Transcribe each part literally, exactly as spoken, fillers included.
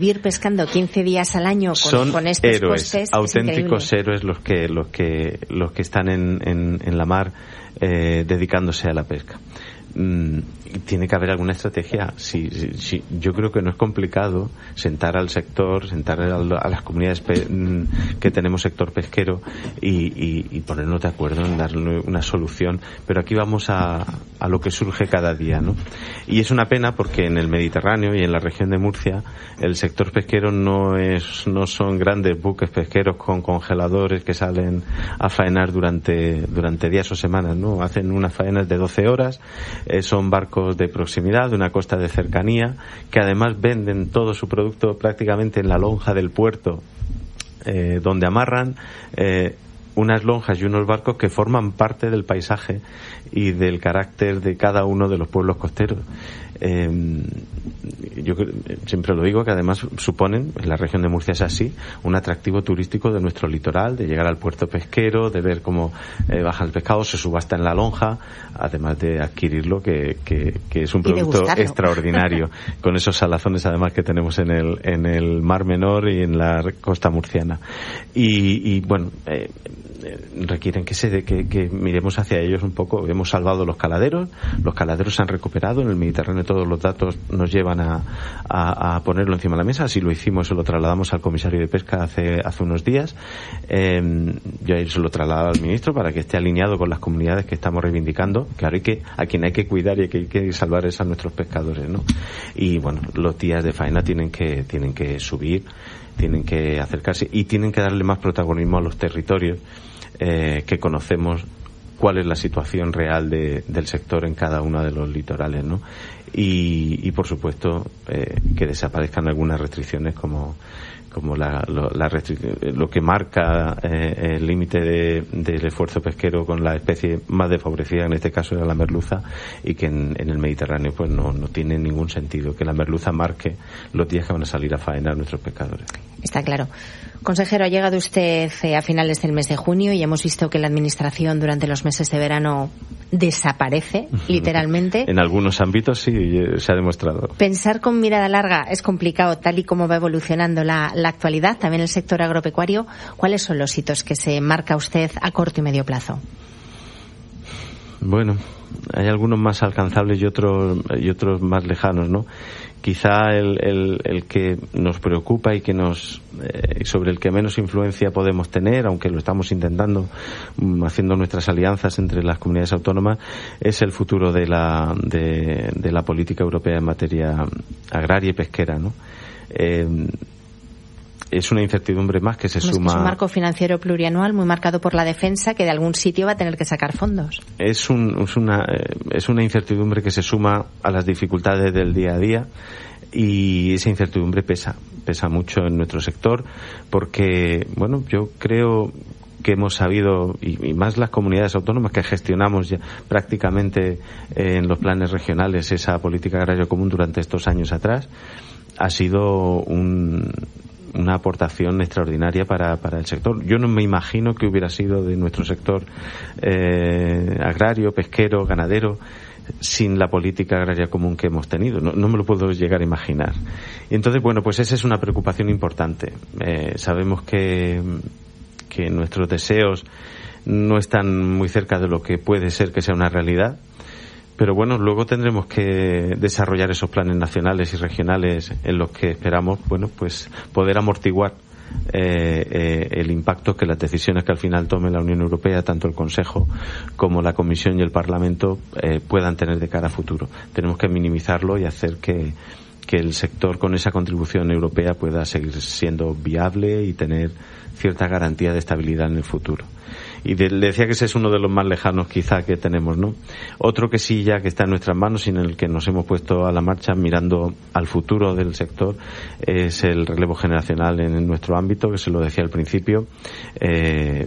Ir pescando quince días al año con, son con estos héroes, costes, auténticos héroes los que los que los que están en, en, en la mar eh, dedicándose a la pesca. Mm, tiene que haber alguna estrategia. Sí, sí, sí. Yo creo que no es complicado sentar al sector, sentar a, a las comunidades pe- que tenemos sector pesquero y, y, y ponernos de acuerdo en darle una solución. Pero aquí vamos a, a lo que surge cada día, ¿no? Y es una pena porque en el Mediterráneo y en la región de Murcia el sector pesquero no es no son grandes buques pesqueros con congeladores que salen a faenar durante durante días o semanas, ¿no? Hacen unas faenas de doce horas. Eh, son barcos de proximidad, de una costa de cercanía, que además venden todo su producto prácticamente en la lonja del puerto, eh, donde amarran eh, unas lonjas y unos barcos que forman parte del paisaje y del carácter de cada uno de los pueblos costeros. Eh, yo siempre lo digo, que además suponen, en la región de Murcia es así, un atractivo turístico de nuestro litoral, de llegar al puerto pesquero, de ver cómo eh, baja el pescado, se subasta en la lonja, además de adquirirlo, que, que, que es un producto extraordinario, con esos salazones además que tenemos en el, en el Mar Menor y en la costa murciana. Y, y bueno, eh, requieren que se de, que, que miremos hacia ellos un poco. Hemos salvado los caladeros, los caladeros se han recuperado en el Mediterráneo, todos los datos nos llevan a, a, a ponerlo encima de la mesa. Así lo hicimos, se lo trasladamos al comisario de pesca hace hace unos días. Eh, yo se lo trasladaba al ministro para que esté alineado con las comunidades que estamos reivindicando. Claro, hay que a quien hay que cuidar y a quien hay que salvar es a nuestros pescadores, ¿no? Y bueno, los días de faena tienen que tienen que subir, tienen que acercarse y tienen que darle más protagonismo a los territorios eh, que conocemos cuál es la situación real de, del sector en cada uno de los litorales, ¿no? Y, y por supuesto eh, que desaparezcan algunas restricciones como como la, lo, la restric- lo que marca eh, el límite de, del esfuerzo pesquero con la especie más desfavorecida, en este caso era la merluza, y que en, en el Mediterráneo pues no, no tiene ningún sentido que la merluza marque los días que van a salir a faenar nuestros pescadores. Está claro. Consejero, ha llegado usted a finales del mes de junio y hemos visto que la Administración durante los meses de verano desaparece, literalmente. En algunos ámbitos sí se ha demostrado. Pensar con mirada larga es complicado, tal y como va evolucionando la, la actualidad, también el sector agropecuario. ¿Cuáles son los hitos que se marca usted a corto y medio plazo? Bueno, hay algunos más alcanzables y otros y otros más lejanos, ¿no? Quizá el, el, el que nos preocupa y que nos eh, sobre el que menos influencia podemos tener, aunque lo estamos intentando, um, haciendo nuestras alianzas entre las comunidades autónomas, es el futuro de la de, de la política europea en materia agraria y pesquera, ¿no? Eh, es una incertidumbre más que se Como suma. Es un marco financiero plurianual muy marcado por la defensa, que de algún sitio va a tener que sacar fondos. Es, un, es, una, es una incertidumbre que se suma a las dificultades del día a día, y esa incertidumbre pesa, pesa mucho en nuestro sector, porque, bueno, yo creo que hemos sabido, y, y más las comunidades autónomas que gestionamos ya prácticamente eh, en los planes regionales esa política agraria común durante estos años atrás, ha sido un una aportación extraordinaria para, para el sector. Yo no me imagino que hubiera sido de nuestro sector eh, agrario, pesquero, ganadero, sin la política agraria común que hemos tenido. No, no me lo puedo llegar a imaginar. Y entonces, bueno, pues esa es una preocupación importante. Eh, sabemos que, que nuestros deseos no están muy cerca de lo que puede ser que sea una realidad. Pero bueno, luego tendremos que desarrollar esos planes nacionales y regionales en los que esperamos, bueno, pues poder amortiguar eh, eh, el impacto que las decisiones que al final tome la Unión Europea, tanto el Consejo como la Comisión y el Parlamento, eh, puedan tener de cara a futuro. Tenemos que minimizarlo y hacer que, que el sector con esa contribución europea pueda seguir siendo viable y tener cierta garantía de estabilidad en el futuro. Y de, le decía que ese es uno de los más lejanos quizá que tenemos, ¿no? Otro que sí ya que está en nuestras manos y en el que nos hemos puesto a la marcha mirando al futuro del sector es el relevo generacional en nuestro ámbito, que se lo decía al principio. Eh,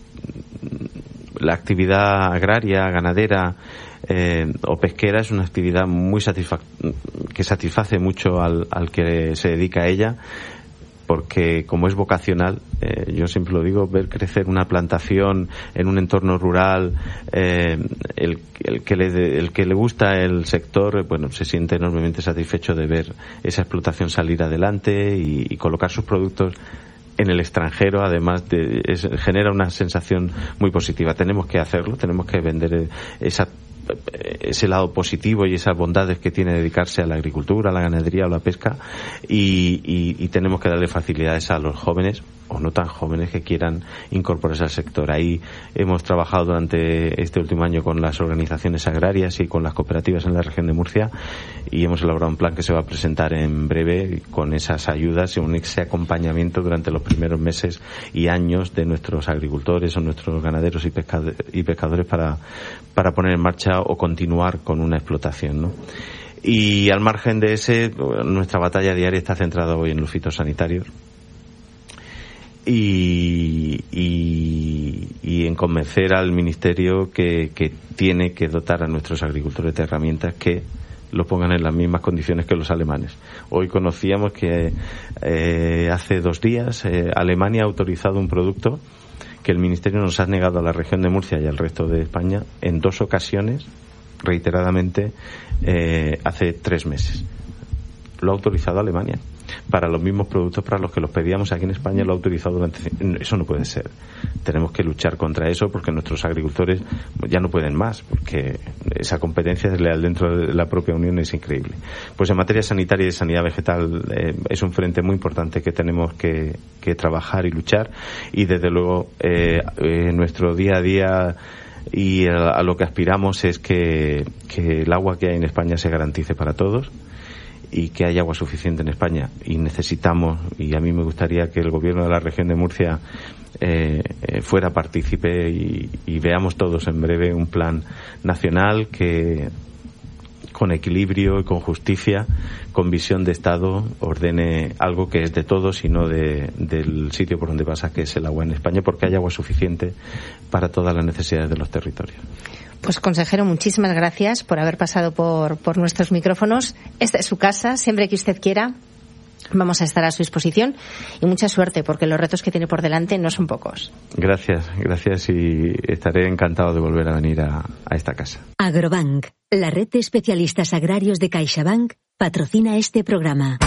la actividad agraria, ganadera eh, o pesquera es una actividad muy satisfac- que satisface mucho al, al que se dedica a ella. porque como es vocacional, eh, yo siempre lo digo, ver crecer una plantación en un entorno rural, eh, el, el que le el que le gusta el sector, bueno, se siente enormemente satisfecho de ver esa explotación salir adelante y, y colocar sus productos en el extranjero. Además de, es, genera una sensación muy positiva. Tenemos que hacerlo, tenemos que vender esa ese lado positivo y esas bondades que tiene dedicarse a la agricultura, a la ganadería o la pesca, y, y, y tenemos que darle facilidades a los jóvenes o no tan jóvenes que quieran incorporarse al sector. Ahí hemos trabajado durante este último año con las organizaciones agrarias y con las cooperativas en la región de Murcia, y hemos elaborado un plan que se va a presentar en breve con esas ayudas y un ese acompañamiento durante los primeros meses y años de nuestros agricultores o nuestros ganaderos y pescadores, y pescadores para, para poner en marcha o continuar con una explotación, ¿no? Y al margen de ese, nuestra batalla diaria está centrada hoy en los fitosanitarios y, y, y en convencer al Ministerio que, que tiene que dotar a nuestros agricultores de herramientas que los pongan en las mismas condiciones que los alemanes. Hoy conocíamos que eh, hace dos días eh, Alemania ha autorizado un producto que el Ministerio nos ha negado a la región de Murcia y al resto de España en dos ocasiones, reiteradamente, eh, hace tres meses. Lo ha autorizado Alemania para los mismos productos para los que los pedíamos aquí en España. Lo ha autorizado durante... Eso no puede ser. Tenemos que luchar contra eso porque nuestros agricultores ya no pueden más, porque esa competencia desleal dentro de la propia Unión es increíble. Pues en materia sanitaria y de sanidad vegetal eh, es un frente muy importante que tenemos que, que trabajar y luchar, y desde luego eh, eh, nuestro día a día y a, a lo que aspiramos es que, que el agua que hay en España se garantice para todos y que haya agua suficiente en España, y necesitamos, y a mí me gustaría que el gobierno de la región de Murcia eh, eh, fuera partícipe y, y veamos todos en breve un plan nacional que con equilibrio y con justicia, con visión de Estado, ordene algo que es de todos y no de, del sitio por donde pasa, que es el agua en España, porque hay agua suficiente para todas las necesidades de los territorios. Pues, consejero, muchísimas gracias por haber pasado por, por nuestros micrófonos. Esta es su casa, siempre que usted quiera vamos a estar a su disposición, y mucha suerte, porque los retos que tiene por delante no son pocos. Gracias, gracias, y estaré encantado de volver a venir a, a esta casa. Agrobank, la red de especialistas agrarios de CaixaBank, patrocina este programa.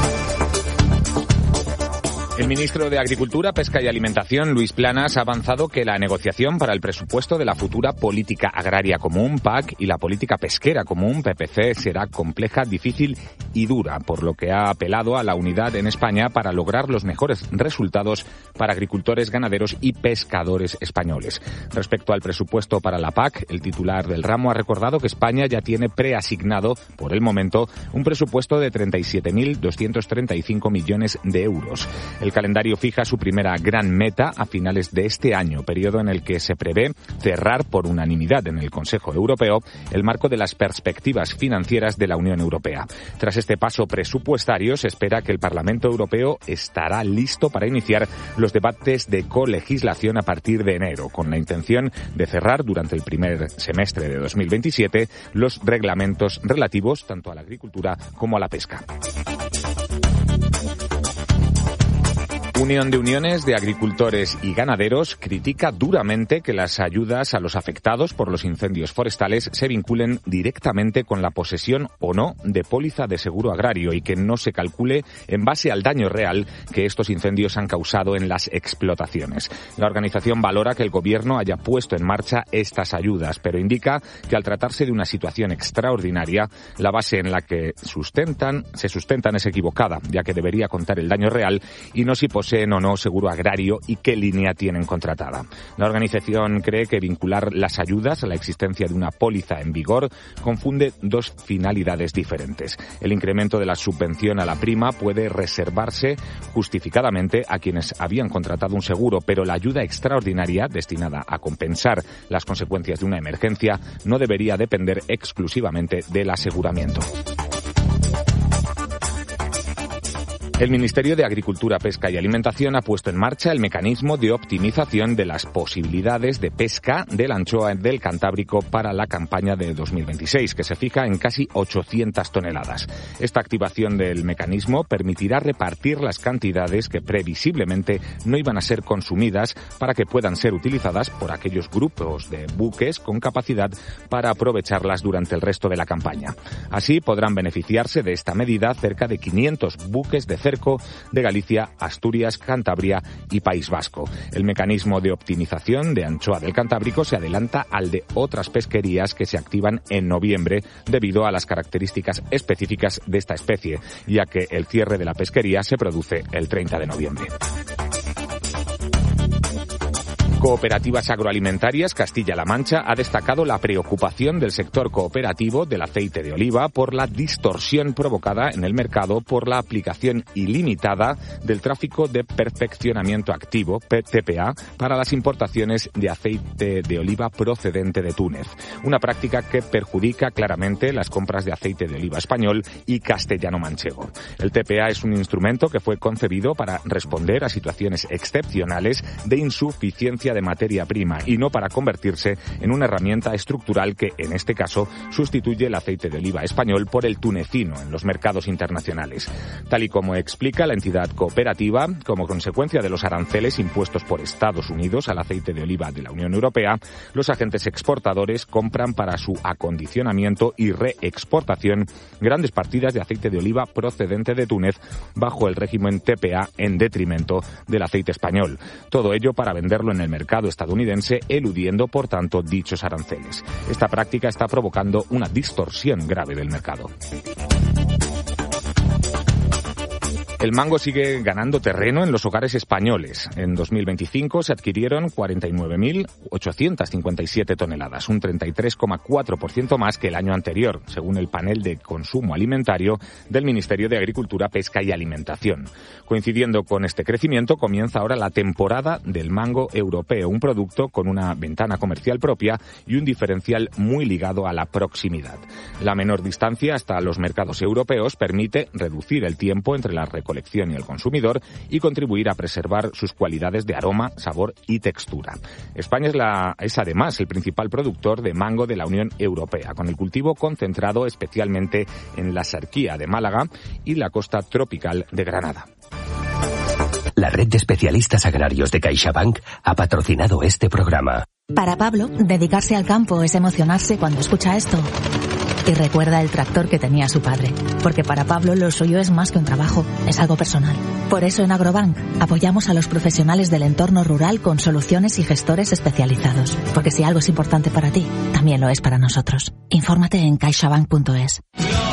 El ministro de Agricultura, Pesca y Alimentación, Luis Planas, ha avanzado que la negociación para el presupuesto de la futura Política Agraria Común, P A C, y la Política Pesquera Común, P P C, será compleja, difícil y dura, por lo que ha apelado a la unidad en España para lograr los mejores resultados para agricultores, ganaderos y pescadores españoles. Respecto al presupuesto para la P A C, el titular del ramo ha recordado que España ya tiene preasignado, por el momento, un presupuesto de treinta y siete mil doscientos treinta y cinco millones de euros. El calendario fija su primera gran meta a finales de este año, periodo en el que se prevé cerrar por unanimidad en el Consejo Europeo el marco de las perspectivas financieras de la Unión Europea. Tras este paso presupuestario, se espera que el Parlamento Europeo estará listo para iniciar los debates de colegislación a partir de enero, con la intención de cerrar durante el primer semestre de dos mil veintisiete los reglamentos relativos tanto a la agricultura como a la pesca. Unión de Uniones de Agricultores y Ganaderos critica duramente que las ayudas a los afectados por los incendios forestales se vinculen directamente con la posesión o no de póliza de seguro agrario y que no se calcule en base al daño real que estos incendios han causado en las explotaciones. La organización valora que el Gobierno haya puesto en marcha estas ayudas, pero indica que al tratarse de una situación extraordinaria, la base en la que sustentan, se sustentan es equivocada, ya que debería contar el daño real y no si poseen o no seguro agrario y qué línea tienen contratada. La organización cree que vincular las ayudas a la existencia de una póliza en vigor confunde dos finalidades diferentes. El incremento de la subvención a la prima puede reservarse justificadamente a quienes habían contratado un seguro, pero la ayuda extraordinaria destinada a compensar las consecuencias de una emergencia no debería depender exclusivamente del aseguramiento. El Ministerio de Agricultura, Pesca y Alimentación ha puesto en marcha el mecanismo de optimización de las posibilidades de pesca de la anchoa del Cantábrico para la campaña de dos mil veintiséis, que se fija en casi ochocientas toneladas. Esta activación del mecanismo permitirá repartir las cantidades que previsiblemente no iban a ser consumidas para que puedan ser utilizadas por aquellos grupos de buques con capacidad para aprovecharlas durante el resto de la campaña. Así podrán beneficiarse de esta medida cerca de quinientos buques de cerco de Galicia, Asturias, Cantabria y País Vasco. El mecanismo de optimización de anchoa del Cantábrico se adelanta al de otras pesquerías que se activan en noviembre debido a las características específicas de esta especie, ya que el cierre de la pesquería se produce el treinta de noviembre. Cooperativas Agroalimentarias Castilla-La Mancha ha destacado la preocupación del sector cooperativo del aceite de oliva por la distorsión provocada en el mercado por la aplicación ilimitada del tráfico de perfeccionamiento activo, T P A, para las importaciones de aceite de oliva procedente de Túnez. Una práctica que perjudica claramente las compras de aceite de oliva español y castellano-manchego. El T P A es un instrumento que fue concebido para responder a situaciones excepcionales de insuficiencia de materia prima y no para convertirse en una herramienta estructural que, en este caso, sustituye el aceite de oliva español por el tunecino en los mercados internacionales. Tal y como explica la entidad cooperativa, como consecuencia de los aranceles impuestos por Estados Unidos al aceite de oliva de la Unión Europea, los agentes exportadores compran para su acondicionamiento y reexportación grandes partidas de aceite de oliva procedente de Túnez bajo el régimen T P A en detrimento del aceite español. Todo ello para venderlo en el mercado estadounidense, eludiendo, por tanto, dichos aranceles. Esta práctica está provocando una distorsión grave del mercado. El mango sigue ganando terreno en los hogares españoles. En dos mil veinticinco se adquirieron cuarenta y nueve mil ochocientas cincuenta y siete toneladas, un treinta y tres coma cuatro por ciento más que el año anterior, según el panel de consumo alimentario del Ministerio de Agricultura, Pesca y Alimentación. Coincidiendo con este crecimiento, comienza ahora la temporada del mango europeo, un producto con una ventana comercial propia y un diferencial muy ligado a la proximidad. La menor distancia hasta los mercados europeos permite reducir el tiempo entre la recolección colección y el consumidor y contribuir a preservar sus cualidades de aroma, sabor y textura. España es, la, es además el principal productor de mango de la Unión Europea, con el cultivo concentrado especialmente en la Sarquía de Málaga y la costa tropical de Granada. La red de especialistas agrarios de CaixaBank ha patrocinado este programa. Para Pablo, dedicarse al campo es emocionarse cuando escucha esto. Y recuerda el tractor que tenía su padre, porque para Pablo lo suyo es más que un trabajo, es algo personal. Por eso en Agrobank apoyamos a los profesionales del entorno rural con soluciones y gestores especializados, porque si algo es importante para ti, también lo es para nosotros. Infórmate en caixabank punto es.